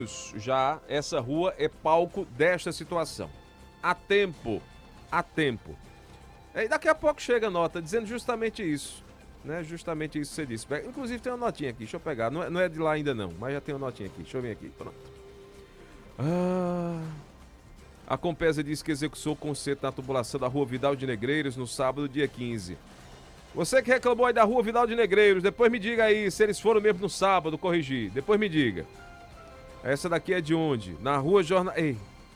Já essa rua é palco desta situação. Há tempo. E daqui a pouco chega a nota dizendo justamente isso. Né? Justamente isso que você disse. Inclusive tem uma notinha aqui, deixa eu pegar. Não é de lá ainda não, mas já tem uma notinha aqui. Deixa eu vir aqui, pronto. A Compesa diz que executou o conserto na tubulação da rua Vidal de Negreiros no sábado, dia 15. Você que reclamou aí da rua Vidal de Negreiros, depois me diga aí se eles foram mesmo no sábado corrigir. Depois me diga. Essa daqui é de onde? Na rua Jornal... Ei.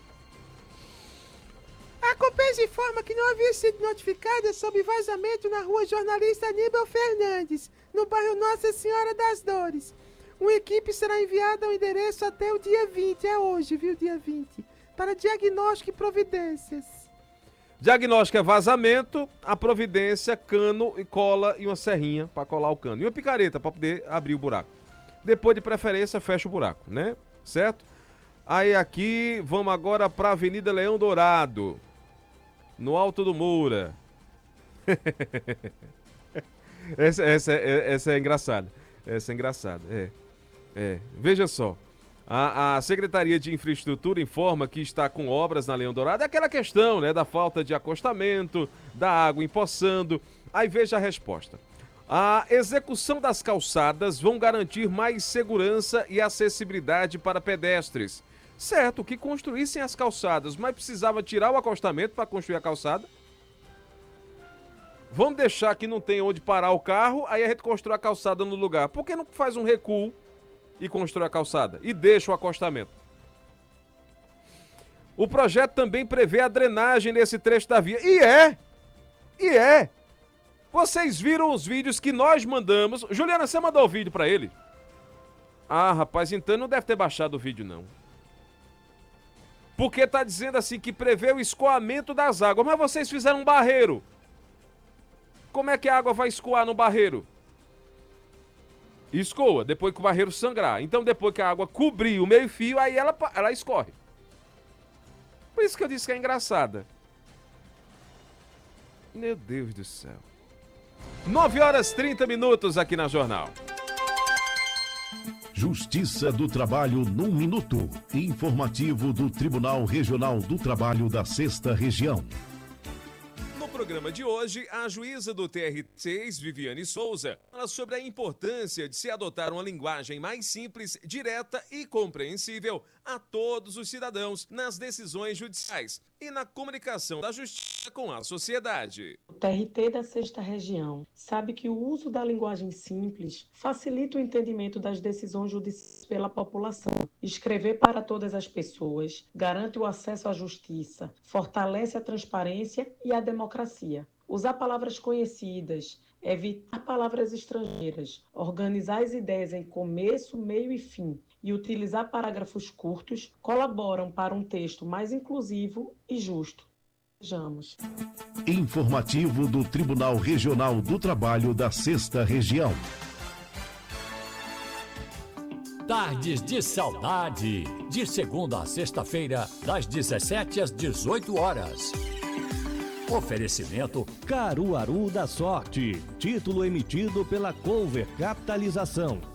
A Compesa informa que não havia sido notificada sobre vazamento na rua Jornalista Aníbal Fernandes, no bairro Nossa Senhora das Dores. Uma equipe será enviada ao endereço até o dia 20, é hoje, viu, dia 20, para diagnóstico e providências. Diagnóstico é vazamento, a providência, cano e cola e uma serrinha para colar o cano. E uma picareta para poder abrir o buraco. Depois, de preferência, fecha o buraco, né? Certo? Aí aqui, vamos agora para a Avenida Leão Dourado, no Alto do Moura. essa é engraçada. Essa é engraçada, Veja só. A Secretaria de Infraestrutura informa que está com obras na Leão Dourado. É aquela questão, né, da falta de acostamento, da água empoçando. Aí veja a resposta. A execução das calçadas vão garantir mais segurança e acessibilidade para pedestres. Certo, que construíssem as calçadas, mas precisava tirar o acostamento para construir a calçada. Vamos deixar que não tem onde parar o carro, aí a gente constrói a calçada no lugar. Por que não faz um recuo e constrói a calçada? E deixa o acostamento. O projeto também prevê a drenagem nesse trecho da via. E é! Vocês viram os vídeos que nós mandamos. Juliana, você mandou o vídeo pra ele? Ah, rapaz, então não deve ter baixado o vídeo, não. Porque tá dizendo assim que prevê o escoamento das águas. Mas vocês fizeram um barreiro. Como é que a água vai escoar no barreiro? Escoa, depois que o barreiro sangrar. Então, depois que a água cobrir o meio-fio, aí ela escorre. Por isso que eu disse que é engraçada. Meu Deus do céu. 9h30 aqui na Jornal. Justiça do Trabalho num minuto. Informativo do Tribunal Regional do Trabalho da 6ª Região. No programa de hoje, a juíza do TR6, Viviane Souza, fala sobre a importância de se adotar uma linguagem mais simples, direta e compreensível a todos os cidadãos nas decisões judiciais e na comunicação da justiça com a sociedade. O TRT da 6ª Região sabe que o uso da linguagem simples facilita o entendimento das decisões judiciais pela população. Escrever para todas as pessoas garante o acesso à justiça, fortalece a transparência e a democracia. Usar palavras conhecidas, evitar palavras estrangeiras, organizar as ideias em começo, meio e fim e utilizar parágrafos curtos colaboram para um texto mais inclusivo e justo. Vejamos. Informativo do Tribunal Regional do Trabalho da 6ª Região. Tardes de Saudade, de segunda a sexta-feira, das 17 às 18 horas. Oferecimento Caruaru da Sorte, título emitido pela Cover Capitalização.